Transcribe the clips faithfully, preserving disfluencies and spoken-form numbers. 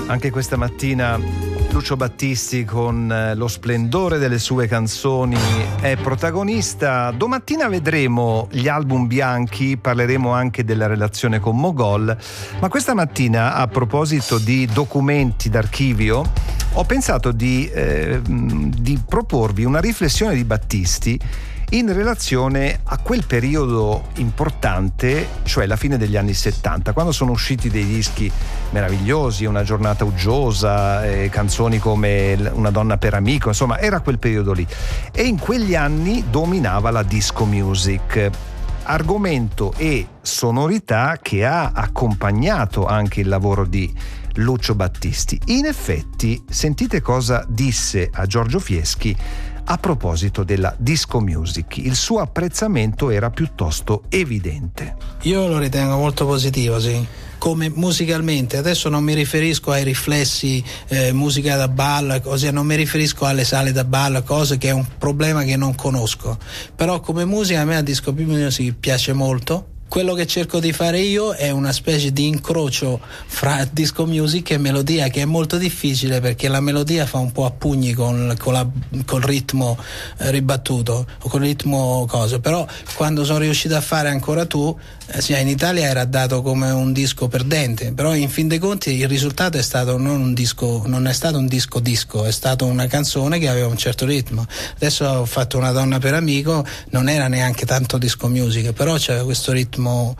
Anche questa mattina Lucio Battisti, con lo splendore delle sue canzoni, è protagonista. Domattina vedremo gli album bianchi, parleremo anche della relazione con Mogol, ma questa mattina, a proposito di documenti d'archivio, ho pensato di, eh, di proporvi una riflessione di Battisti in relazione a quel periodo importante, cioè la fine degli anni settanta, quando sono usciti dei dischi meravigliosi, Una giornata uggiosa, eh, canzoni come Una donna per amico, insomma era quel periodo lì, e in quegli anni dominava la disco music, argomento e sonorità che ha accompagnato anche il lavoro di Lucio Battisti. In effetti, sentite cosa disse a Giorgio Fieschi a proposito della disco music. Il suo apprezzamento era piuttosto evidente. Io lo ritengo molto positivo, sì. Come musicalmente, adesso non mi riferisco ai riflessi, eh, musica da ballo, ossia non mi riferisco alle sale da ballo, cose che è un problema che non conosco. Però come musica a me la disco music piace molto. Quello che cerco di fare io è una specie di incrocio fra disco music e melodia, che è molto difficile perché la melodia fa un po' a pugni con, con la, col ritmo eh, ribattuto o con il ritmo cosa. Però quando sono riuscito a fare Ancora tu, eh, sì, in Italia era dato come un disco perdente, però in fin dei conti il risultato è stato non un disco, non è stato un disco disco, è stato una canzone che aveva un certo ritmo. Adesso ho fatto Una donna per amico, non era neanche tanto disco music, però c'era questo ritmo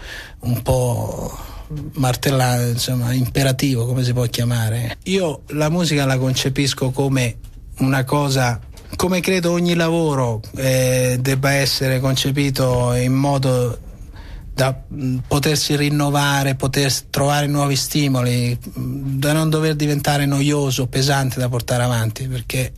un po' martellato, insomma, imperativo, come si può chiamare. Io la musica la concepisco come una cosa, come credo ogni lavoro eh, debba essere concepito in modo da potersi rinnovare, poter trovare nuovi stimoli, da non dover diventare noioso, pesante da portare avanti, perché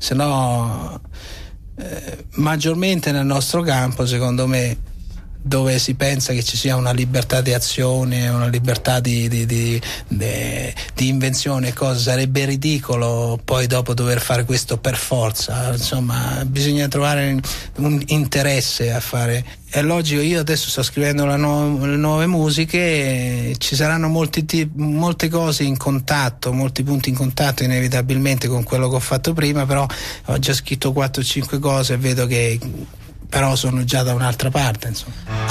sennò eh, maggiormente nel nostro campo, secondo me, dove si pensa che ci sia una libertà di azione, una libertà di, di, di, di, di invenzione, cosa, sarebbe ridicolo poi dopo dover fare questo per forza. Insomma, bisogna trovare un interesse a fare. È logico, io adesso sto scrivendo la nu- le nuove musiche, ci saranno molti t- molte cose in contatto, molti punti in contatto inevitabilmente con quello che ho fatto prima, però ho già scritto quattro o cinque cose e vedo che però sono già da un'altra parte, insomma.